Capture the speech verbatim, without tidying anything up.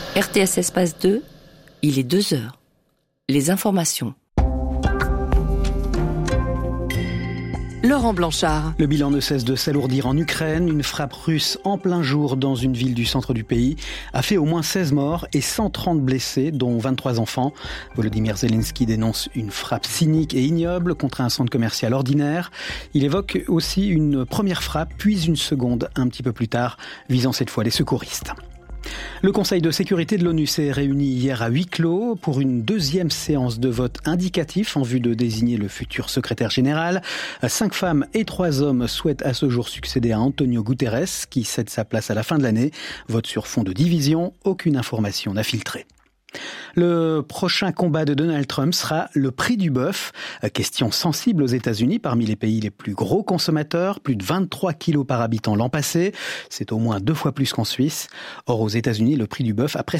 R T S Espace deux, il est deux heures. Les informations. Laurent Blanchard. Le bilan ne cesse de s'alourdir en Ukraine. Une frappe russe en plein jour dans une ville du centre du pays a fait au moins seize morts et cent trente blessés, dont vingt-trois enfants. Volodymyr Zelensky dénonce une frappe cynique et ignoble contre un centre commercial ordinaire. Il évoque aussi une première frappe, puis une seconde un petit peu plus tard, visant cette fois les secouristes. Le Conseil de sécurité de l'ONU s'est réuni hier à huis clos pour une deuxième séance de vote indicatif en vue de désigner le futur secrétaire général. Cinq femmes et trois hommes souhaitent à ce jour succéder à Antonio Guterres, qui cède sa place à la fin de l'année. Vote sur fond de division, aucune information n'a filtré. Le prochain combat de Donald Trump sera le prix du bœuf. Question sensible aux États-Unis, parmi les pays les plus gros consommateurs, plus de vingt-trois kilos par habitant l'an passé. C'est au moins deux fois plus qu'en Suisse. Or, aux États-Unis, le prix du bœuf a presque